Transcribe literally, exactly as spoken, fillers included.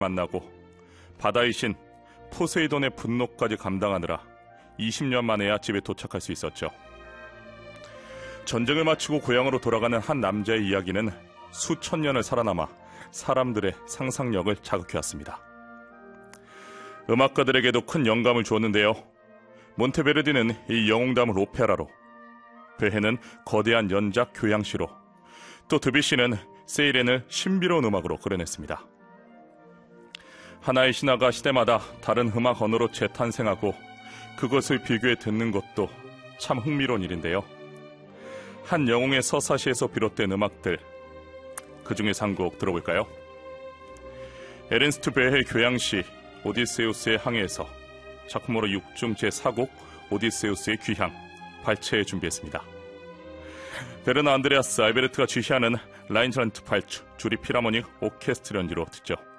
만나고 바다의 신 포세이돈의 분노까지 감당하느라 이십 년 만에야 집에 도착할 수 있었죠. 전쟁을 마치고 고향으로 돌아가는 한 남자의 이야기는 수천 년을 살아남아 사람들의 상상력을 자극해왔습니다. 음악가들에게도 큰 영감을 주었는데요. 몬테베르디는 이 영웅담을 오페라로, 베헤는 거대한 연작 교향시로, 또 드뷔시는 세이렌을 신비로운 음악으로 그려냈습니다. 하나의 신화가 시대마다 다른 음악 언어로 재탄생하고 그것을 비교해 듣는 것도 참 흥미로운 일인데요. 한 영웅의 서사시에서 비롯된 음악들, 그 중에서 한 곡 들어볼까요? 에른스트 베헤의 교향시 오디세우스의 항해에서 작품으로 육 중 제사 곡 오디세우스의 귀향 발췌해 준비했습니다. 베르나 안드레아스 알베르트가 지휘하는 라인전트 팔 주 주리 피라모닉 오케스트라 연주로 듣죠.